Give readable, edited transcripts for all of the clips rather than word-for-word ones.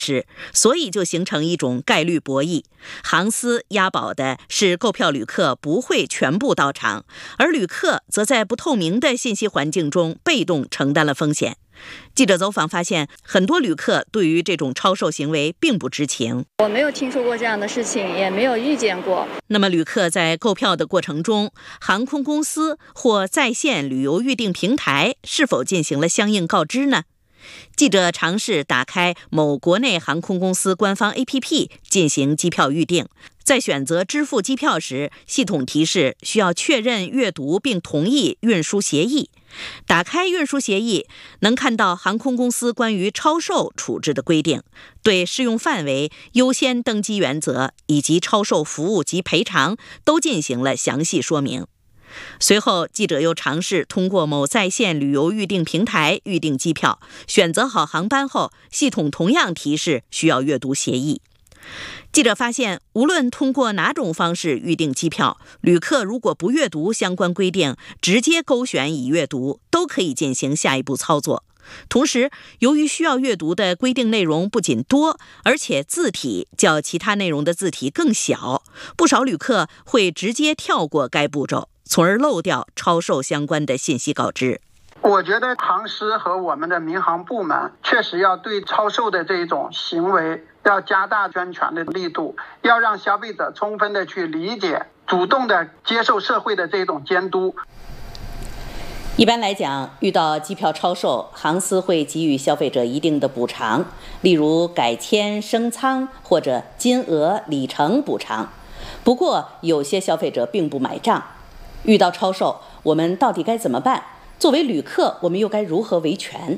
所以就形成一种概率博弈。航司押宝的是购票旅客不会全部到场，而旅客则在不透明的信息环境中被动承担了风险。记者走访发现，很多旅客对于这种超售行为并不知情。 我没有听说过这样的事情，也没有遇见过。 那么旅客在购票的过程中，航空公司或在线旅游预订平台是否进行了相应告知呢？记者尝试打开某国内航空公司官方 APP 进行机票预订，在选择支付机票时，系统提示需要确认阅读并同意运输协议。打开运输协议，能看到航空公司关于超售处置的规定，对适用范围、优先登机原则以及超售服务及赔偿都进行了详细说明。随后，记者又尝试通过某在线旅游预订平台预订机票，选择好航班后，系统同样提示需要阅读协议。记者发现，无论通过哪种方式预订机票，旅客如果不阅读相关规定，直接勾选已阅读，都可以进行下一步操作。同时，由于需要阅读的规定内容不仅多，而且字体较其他内容的字体更小，不少旅客会直接跳过该步骤，从而漏掉超售相关的信息告知。 我觉得航司和我们的民航部门确实要对超售的这种行为要加大宣传的力度，要让消费者充分的去理解，主动的接受社会的这种监督。 一般来讲，遇到机票超售，航司会给予消费者一定的补偿，例如改签、升舱或者金额、里程补偿。不过，有些消费者并不买账。遇到超售，我们到底该怎么办？作为旅客，我们又该如何维权？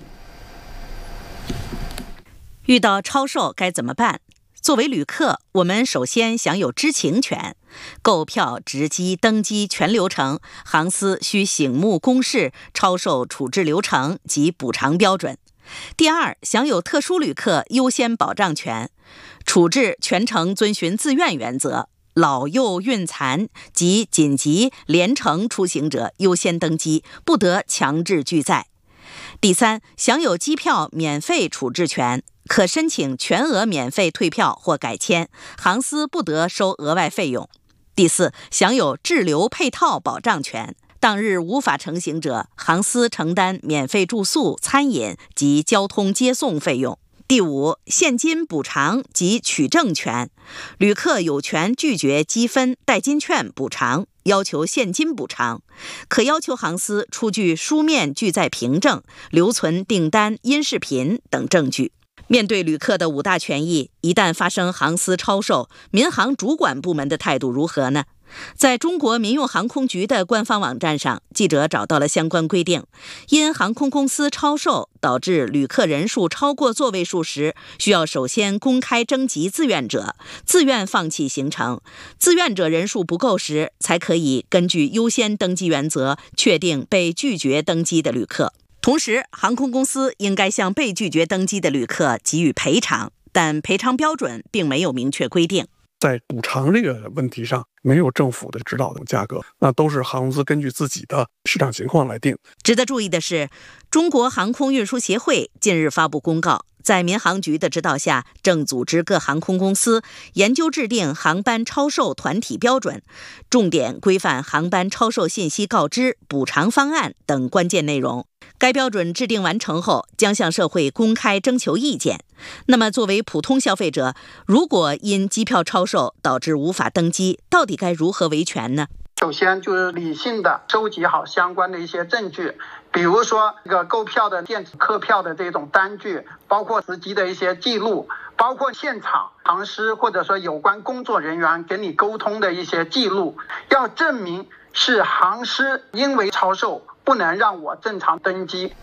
遇到超售该怎么办？作为旅客，我们首先享有知情权，购票、值机、登机全流程，航司需醒目公示超售处置流程及补偿标准。第二，享有特殊旅客优先保障权，处置全程遵循自愿原则，老幼孕残及紧急连程出行者优先登机，不得强制拒载。第三，享有机票免费处置权，可申请全额免费退票或改签，航司不得收额外费用。第四，享有滞留配套保障权，当日无法成行者，航司承担免费住宿、餐饮及交通接送费用。第五，现金补偿及取证权，旅客有权拒绝积分、代金券补偿，要求现金补偿，可要求航司出具书面拒载凭证、留存订单、音视频等证据。面对旅客的五大权益，一旦发生航司超售，民航主管部门的态度如何呢？在中国民用航空局的官方网站上，记者找到了相关规定。因航空公司超售导致旅客人数超过座位数时，需要首先公开征集自愿者，自愿放弃行程。自愿者人数不够时，才可以根据优先登机原则确定被拒绝登机的旅客。同时，航空公司应该向被拒绝登机的旅客给予赔偿，但赔偿标准并没有明确规定。 在补偿这个问题上，没有政府的指导的价格，那都是航空公司根据自己的市场情况来定。 值得注意的是，中国航空运输协会近日发布公告，在民航局的指导下，正组织各航空公司研究制定航班超售团体标准，重点规范航班超售信息告知、补偿方案等关键内容。该标准制定完成后，将向社会公开征求意见。那么作为普通消费者，如果因机票超售导致无法登机，到底该如何维权呢？ 首先就是理性的收集好相关的一些证据，比如说这个购票的电子客票的这种单据，包括实际的一些记录，包括现场航司或者说有关工作人员给你沟通的一些记录，要证明是航司因为超售不能让我正常登机。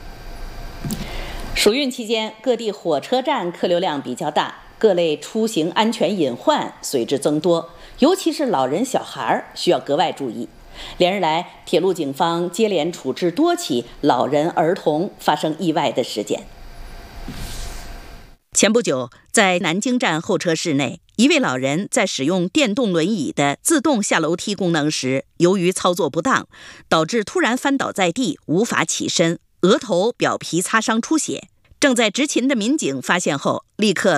暑运期间，各地火车站客流量比较大，各类出行安全隐患随之增多，尤其是老人小孩需要格外注意。连日来，铁路警方接连处置多起老人儿童发生意外的事件。前不久，在南京站候车室内，一位老人在使用电动轮椅的自动下楼梯功能时，由于操作不当，导致突然翻倒在地，无法起身，额头表皮擦伤出血。 正在执勤的民警发现后，立刻